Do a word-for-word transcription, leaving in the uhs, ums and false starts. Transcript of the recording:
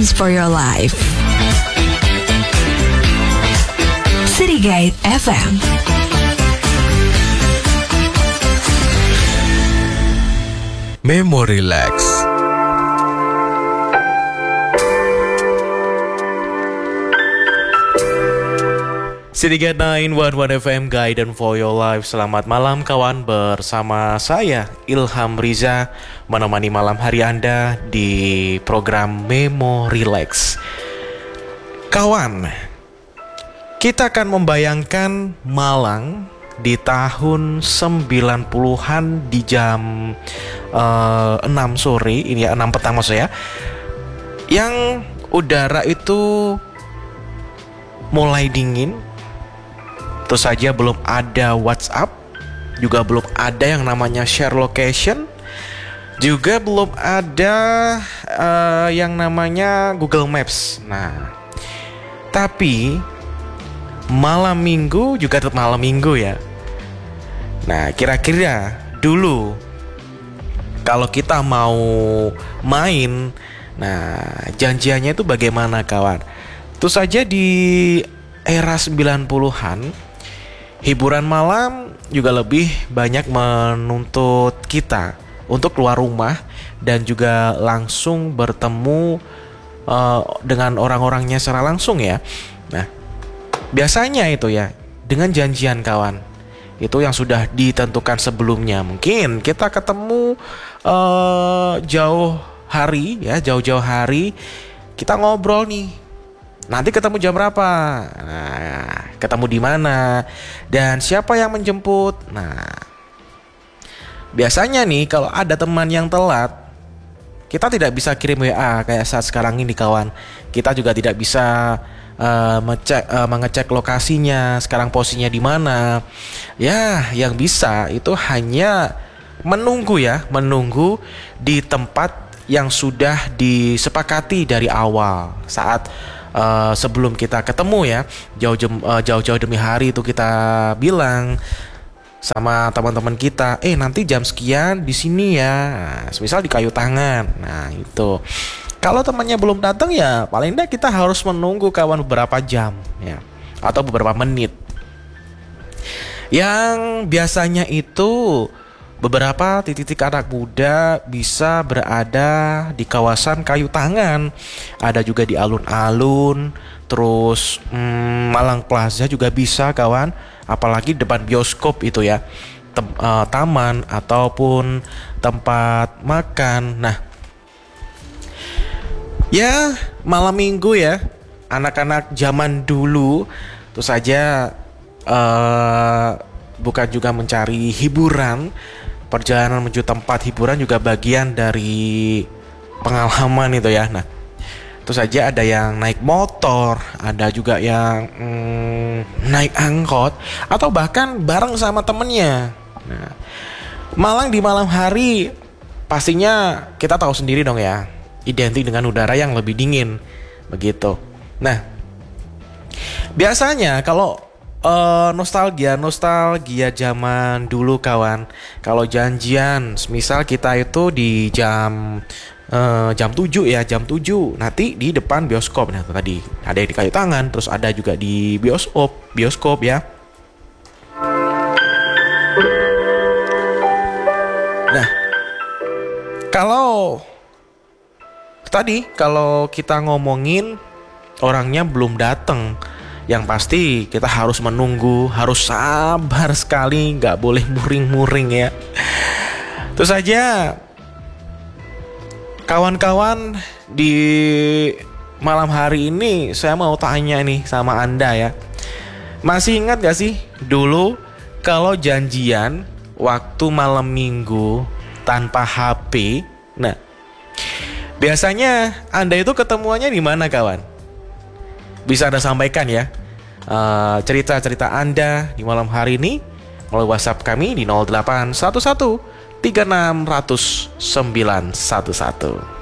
Guidance for your life. City Guide F M. Memory Relax. City Guide sembilan satu satu F M, Guidance for your life. Selamat malam kawan, bersama saya Ilham Riza menemani malam hari Anda di program Memo Relax. Kawan, kita akan membayangkan Malang di tahun sembilan puluhan di jam uh, enam sore, ini ya, enam petang maksud saya, yang udara itu mulai dingin. Tentu saja belum ada WhatsApp, juga belum ada yang namanya share location, juga belum ada uh, yang namanya Google Maps. Nah, tapi malam minggu juga tetap malam minggu ya. Nah, kira-kira dulu kalau kita mau main, nah janjiannya itu bagaimana kawan? Tentu saja di era sembilan puluhan, hiburan malam juga lebih banyak menuntut kita untuk keluar rumah dan juga langsung bertemu uh, dengan orang-orangnya secara langsung ya. Nah, biasanya itu ya dengan janjian kawan, itu yang sudah ditentukan sebelumnya. Mungkin kita ketemu uh, jauh hari ya, jauh-jauh hari kita ngobrol nih. Nanti ketemu jam berapa? Nah, ketemu di mana? Dan siapa yang menjemput? Nah, biasanya nih kalau ada teman yang telat, kita tidak bisa kirim W A kayak saat sekarang ini kawan. Kita juga tidak bisa uh, mecek, uh, mengecek lokasinya, sekarang posisinya di mana. Ya, yang bisa itu hanya menunggu ya, menunggu di tempat yang sudah disepakati dari awal saat Uh, sebelum kita ketemu ya, jauh uh, jauh-jauh demi hari itu kita bilang sama teman-teman kita, eh nanti jam sekian di sini ya, nah, misal di Kayu Tangan. Nah itu kalau temannya belum datang ya paling tidak kita harus menunggu kawan beberapa jam ya, atau beberapa menit. Yang biasanya itu beberapa titik-titik anak muda bisa berada di kawasan Kayu Tangan, ada juga di alun-alun, terus hmm, Malang Plaza juga bisa kawan, apalagi depan bioskop itu ya, tem- uh, taman ataupun tempat makan. Nah, ya malam minggu ya, anak-anak zaman dulu itu saja uh, bukan juga mencari hiburan. Perjalanan menuju tempat hiburan juga bagian dari pengalaman itu ya. Nah, itu saja ada yang naik motor, ada juga yang mm, naik angkot, atau bahkan bareng sama temennya. Nah, Malang di malam hari pastinya kita tahu sendiri dong ya, identik dengan udara yang lebih dingin, begitu. Nah, biasanya kalau Uh, nostalgia, nostalgia zaman dulu kawan. Kalau janjian, misal kita itu di jam uh, jam tujuh ya, jam tujuh nanti di depan bioskop. Nah tadi ada yang di Kayu Tangan, terus ada juga di bioskop, bioskop ya. Nah, kalau tadi kalau kita ngomongin orangnya belum datang, yang pasti kita harus menunggu, harus sabar sekali, nggak boleh muring-muring ya. Terus saja kawan-kawan di malam hari ini saya mau tanya nih sama Anda ya. Masih ingat gak sih dulu kalau janjian waktu malam minggu tanpa H P? Nah, biasanya Anda itu ketemuannya di mana kawan? Bisa Anda sampaikan ya uh, cerita-cerita Anda di malam hari ini melalui WhatsApp kami di nol delapan satu satu tiga enam nol nol sembilan satu satu.